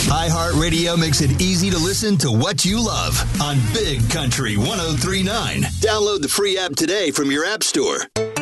iHeartRadio makes it easy to listen to what you love on Big Country 103.9. Download the free app today from your app store.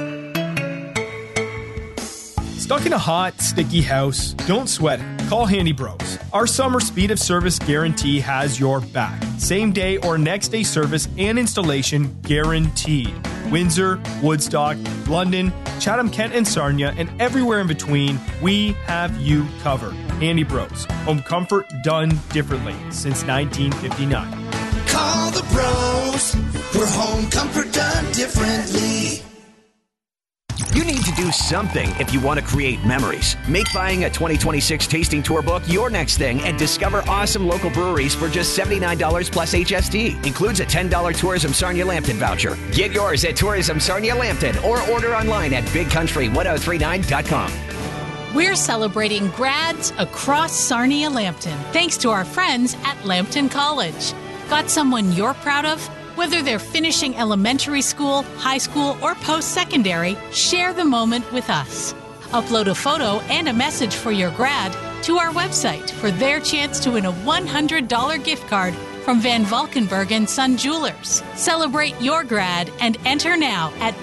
Stuck in a hot, sticky house? Don't sweat it. Call Handy Bros. Our summer speed of service guarantee has your back. Same day or next day service and installation guaranteed. Windsor, Woodstock, London, Chatham-Kent and Sarnia, and everywhere in between, we have you covered. Handy Bros. Home comfort done differently since 1959. Call the bros. For home comfort done differently. You need to do something if you want to create memories. Make buying a 2026 tasting tour book your next thing and discover awesome local breweries for just $79 plus HST. Includes a $10 Tourism Sarnia Lambton voucher. Get yours at Tourism Sarnia Lambton or order online at bigcountry1039.com. We're celebrating grads across Sarnia Lambton thanks to our friends at Lambton College. Got someone you're proud of? Whether they're finishing elementary school, high school, or post-secondary, share the moment with us. Upload a photo and a message for your grad to our website for their chance to win a $100 gift card from Van Valkenburg and Son Jewelers. Celebrate your grad and enter now at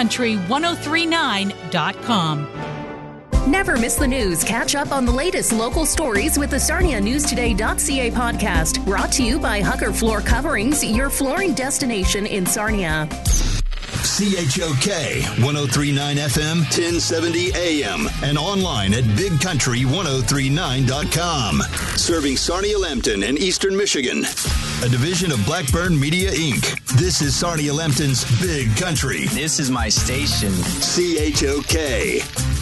bigcountry1039.com. Never miss the news. Catch up on the latest local stories with the SarniaNewsToday.ca podcast. Brought to you by Hucker Floor Coverings, your flooring destination in Sarnia. CHOK 103.9 FM, 1070 AM, and online at bigcountry1039.com. Serving Sarnia Lambton and Eastern Michigan. A division of Blackburn Media, Inc. This is Sarnia Lambton's Big Country. This is my station. CHOK.